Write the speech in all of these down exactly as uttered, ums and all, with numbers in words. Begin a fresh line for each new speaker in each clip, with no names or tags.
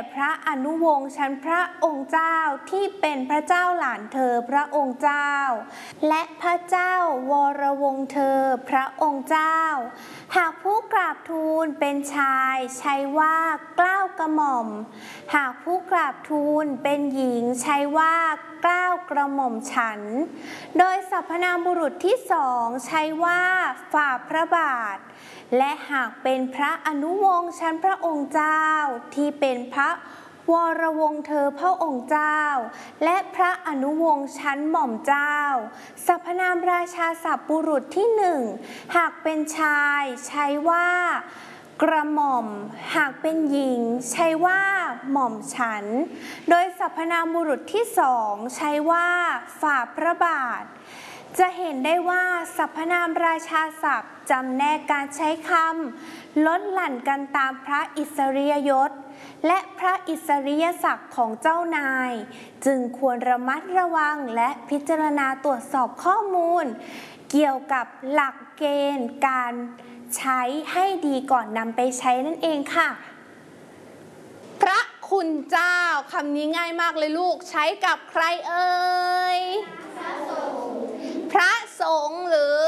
พระอนุวงศ์ชั้นพระองค์เจ้าที่เป็นพระเจ้าหลานเธอพระองค์เจ้าและพระเจ้าวรวงศ์เธอพระองค์เจ้าหากผู้กราบทูลเป็นชายใช้ว่าเกล้ากระหม่อมหากผู้กราบทูลเป็นหญิงใช้ว่าเกล้ากระหม่อมฉันโดยสรรพนามบุรุษที่สองใช้ว่าฝ่าพระบาทและหากเป็นพระอนุวงศ์ชั้นพระองค์เจ้าที่เป็นพระวรวงศ์เธอพระองค์เจ้าและพระอนุวงศ์ชั้นหม่อมเจ้าสรรพนามราชาศัพท์บุรุษที่หนึ่งหากเป็นชายใช้ว่ากระหม่อมหากเป็นหญิงใช้ว่าหม่อมฉันโดยสรรพนามบุรุษที่สองใช้ว่าฝ่าพระบาทจะเห็นได้ว่าสรรพนามราชาศัพท์จำแนกการใช้คำลดหลั่นกันตามพระอิสริยยศและพระอิสริยศักดิ์ของเจ้านายจึงควรระมัดระวังและพิจารณาตรวจสอบข้อมูลเกี่ยวกับหลักเกณฑ์การใช้ให้ดีก่อนนำไปใช้นั่นเองค่ะพระคุณเจ้าคำนี้ง่ายมากเลยลูกใช้กับใครเอ่ยพระสงฆ์หรือ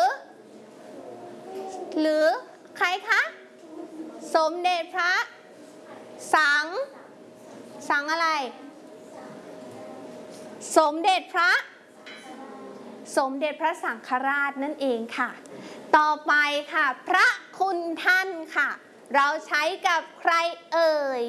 หรือใครคะสมเด็จพระสังสังอะไรสมเด็จพระสมเด็จพระสังฆราชนั่นเองค่ะต่อไปค่ะพระคุณท่านค่ะเราใช้กับใครเอ่ย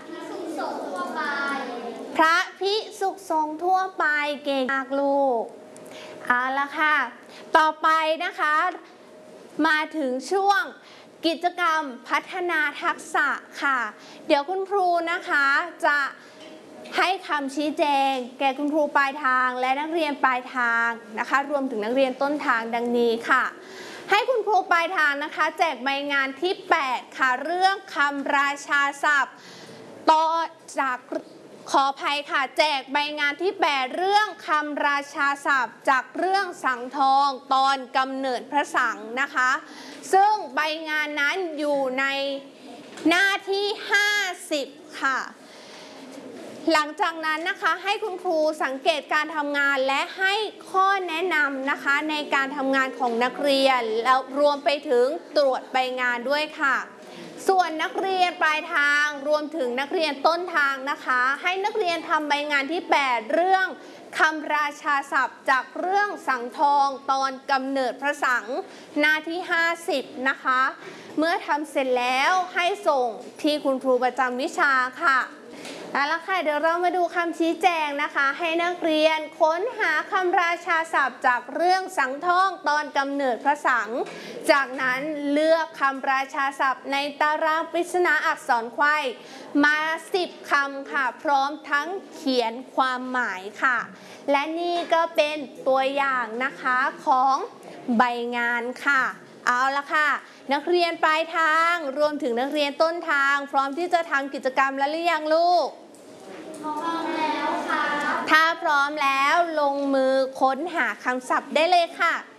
พระภิกษุสงฆ์ทั่วไปเก่งมากลูกเอาละค่ะต่อไปนะคะมาถึงช่วงกิจกรรมพัฒนาทักษะค่ะเดี๋ยวคุณครูนะคะจะให้คำชี้แจงแก่คุณครูปลายทางและนักเรียนปลายทางนะคะรวมถึงนักเรียนต้นทางดังนี้ค่ะให้คุณครูปลายทางนะคะแจกใบงานที่แปดค่ะเรื่องคำราชาศัพท์ต่อจากขออภัยค่ะแจกใบงานที่แปดเรื่องคำราชาศัพท์จากเรื่องสังทองตอนกำเนิดพระสังนะคะซึ่งใบงานนั้นอยู่ในหน้าที่ห้าสิบค่ะหลังจากนั้นนะคะให้คุณครูสังเกตการทำงานและให้ข้อแนะนำนะคะในการทำงานของนักเรียนแล้วรวมไปถึงตรวจใบงานด้วยค่ะส่วนนักเรียนปลายทางรวมถึงนักเรียนต้นทางนะคะให้นักเรียนทำใบงานที่แปดเรื่องคำราชาศัพท์จากเรื่องสังทองตอนกำเนิดพระสังหน้าที่ห้าสิบนะคะเมื่อทำเสร็จแล้วให้ส่งที่คุณครูประจำวิชาค่ะเอาละค่ะเดี๋ยวเรามาดูคำชี้แจงนะคะให้นักเรียนค้นหาคำราชาศัพท์จากเรื่องสังทองตอนกำเนิดพระสังจากนั้นเลือกคำราชาศัพท์ในตารางปริศนาอักษรไขว้มาสิบคำค่ะพร้อมทั้งเขียนความหมายค่ะและนี่ก็เป็นตัวอย่างนะคะของใบงานค่ะเอาละค่ะนักเรียนปลายทางรวมถึงนักเรียนต้นทางพร้อมที่จะทำกิจกรรมแล้วหรือยังลูกพร้อมแล้วค่ะถ้าพร้อมแล้วลงมือค้นหาคำศัพท์ได้เลยค่ะ